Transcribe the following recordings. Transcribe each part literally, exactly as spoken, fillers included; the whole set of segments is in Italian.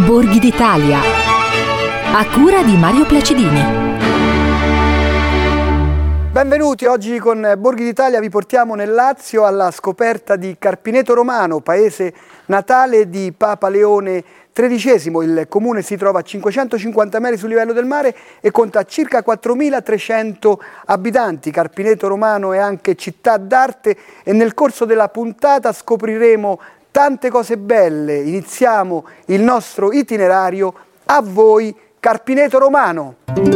Borghi d'Italia, a cura di Mario Placidini. Benvenuti, oggi con Borghi d'Italia vi portiamo nel Lazio alla scoperta di Carpineto Romano, paese natale di Papa Leone tredicesimo. Il comune si trova a cinquecentocinquanta metri sul livello del mare e conta circa quattromilatrecento abitanti. Carpineto Romano è anche città d'arte e nel corso della puntata scopriremo tante cose belle. Iniziamo il nostro itinerario. A voi Carpineto Romano!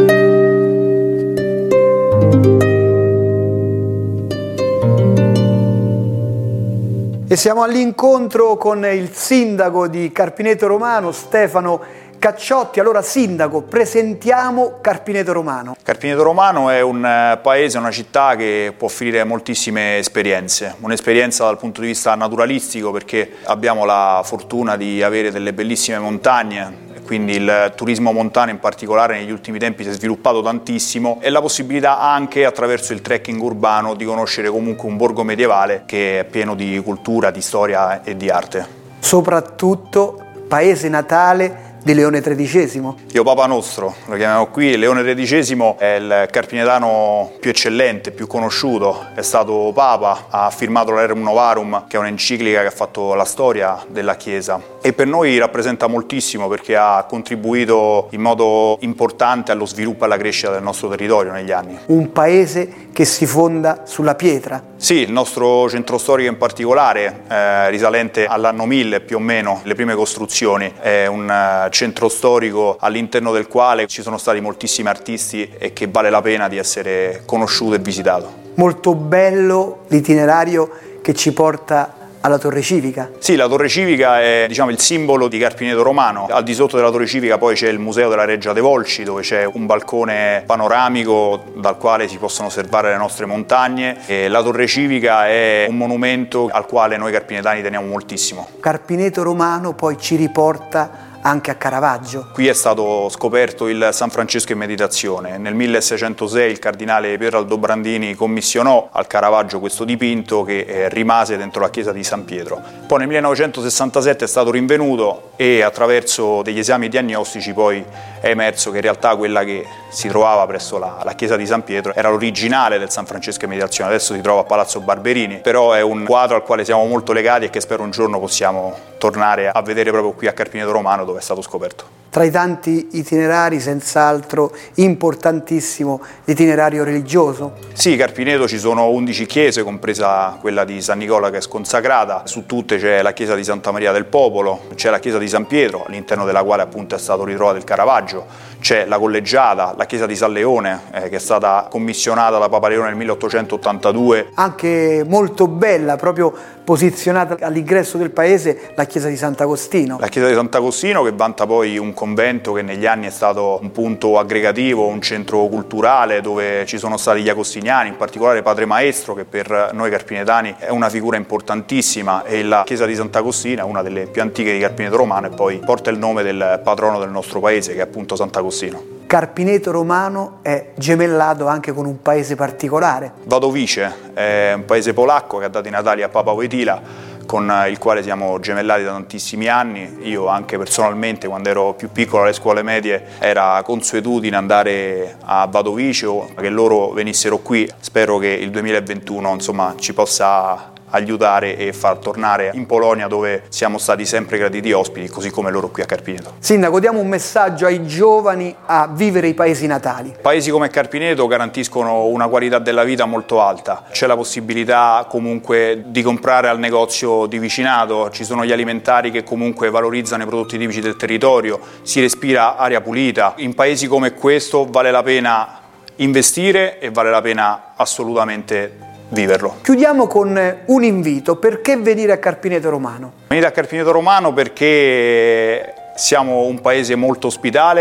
E siamo all'incontro con il sindaco di Carpineto Romano, Stefano Cacciotti. Allora sindaco, presentiamo Carpineto Romano. Carpineto Romano è un paese, una città che può offrire moltissime esperienze. Un'esperienza dal punto di vista naturalistico, perché abbiamo la fortuna di avere delle bellissime montagne, quindi il turismo montano in particolare negli ultimi tempi si è sviluppato tantissimo, e la possibilità anche attraverso il trekking urbano di conoscere comunque un borgo medievale che è pieno di cultura, di storia e di arte. Soprattutto paese natale di Leone tredicesimo. Io Papa Nostro, lo chiamiamo qui. Leone tredicesimo è il carpinetano più eccellente, più conosciuto, è stato Papa, ha firmato la Rerum Novarum, che è un'enciclica che ha fatto la storia della Chiesa, e per noi rappresenta moltissimo perché ha contribuito in modo importante allo sviluppo e alla crescita del nostro territorio negli anni. Un paese che si fonda sulla pietra. Sì, il nostro centro storico in particolare, eh, risalente all'anno mille più o meno, le prime costruzioni, è un uh, centro storico all'interno del quale ci sono stati moltissimi artisti e che vale la pena di essere conosciuto e visitato. Molto bello l'itinerario che ci porta alla Torre Civica. Sì, la Torre Civica è, diciamo, il simbolo di Carpineto Romano. Al di sotto della Torre Civica poi c'è il Museo della Reggia dei Volsci, dove c'è un balcone panoramico dal quale si possono osservare le nostre montagne, e la Torre Civica è un monumento al quale noi carpinetani teniamo moltissimo. Carpineto Romano poi ci riporta anche a Caravaggio. Qui è stato scoperto il San Francesco in meditazione. Nel milleseicentosei il cardinale Pier Aldobrandini commissionò al Caravaggio questo dipinto che eh, rimase dentro la chiesa di San Pietro. Poi nel millenovecentosessantasette è stato rinvenuto e attraverso degli esami diagnostici poi è emerso che in realtà quella che si trovava presso la, la chiesa di San Pietro era l'originale del San Francesco in meditazione. Adesso si trova a Palazzo Barberini, però è un quadro al quale siamo molto legati e che spero un giorno possiamo tornare a vedere proprio qui a Carpineto Romano, dove è stato scoperto. Tra i tanti itinerari, senz'altro importantissimo l'itinerario religioso. Sì, Carpineto ci sono undici chiese, compresa quella di San Nicola che è sconsacrata. Su tutte c'è la chiesa di Santa Maria del Popolo, c'è la chiesa di San Pietro, all'interno della quale appunto è stato ritrovato il Caravaggio, c'è la Collegiata, la chiesa di San Leone, eh, che è stata commissionata da Papa Leone nel milleottocentottantadue. Anche molto bella, proprio posizionata all'ingresso del paese, la chiesa di Sant'Agostino. La chiesa di Sant'Agostino, che vanta poi un convento che negli anni è stato un punto aggregativo, un centro culturale dove ci sono stati gli agostiniani, in particolare Padre Maestro, che per noi carpinetani è una figura importantissima, e la chiesa di Sant'Agostino, una delle più antiche di Carpineto Romano, e poi porta il nome del patrono del nostro paese, che è appunto Sant'Agostino. Carpineto Romano è gemellato anche con un paese particolare. Wadowice è un paese polacco che ha dato i natali a Papa Wojtyla, con il quale siamo gemellati da tantissimi anni. Io anche personalmente, quando ero più piccolo alle scuole medie, era consuetudine andare a Wadowice o che loro venissero qui. Spero che il duemilaventuno insomma ci possa aiutare e far tornare in Polonia, dove siamo stati sempre graditi ospiti, così come loro qui a Carpineto. Sindaco, diamo un messaggio ai giovani a vivere i paesi natali. Paesi come Carpineto garantiscono una qualità della vita molto alta. C'è la possibilità comunque di comprare al negozio di vicinato, ci sono gli alimentari che comunque valorizzano i prodotti tipici del territorio, si respira aria pulita. In paesi come questo vale la pena investire e vale la pena assolutamente viverlo. Chiudiamo con un invito: perché venire a Carpineto Romano? Venire a Carpineto Romano perché siamo un paese molto ospitale.